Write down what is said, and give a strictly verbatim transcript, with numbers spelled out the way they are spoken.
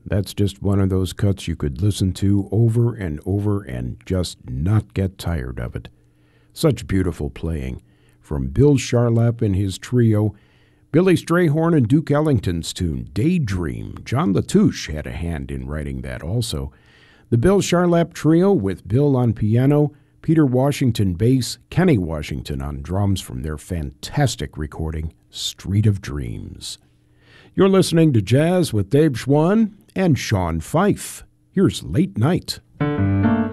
That's just one of those cuts you could listen to over and over and just not get tired of it. Such beautiful playing from Bill Charlap and his trio, Billy Strayhorn and Duke Ellington's tune, Daydream. John Latouche had a hand in writing that also. The Bill Charlap Trio with Bill on piano, Peter Washington bass, Kenny Washington on drums from their fantastic recording, Street of Dreams. You're listening to Jazz with Dave Schwann and Sean Fife. Here's Late Night.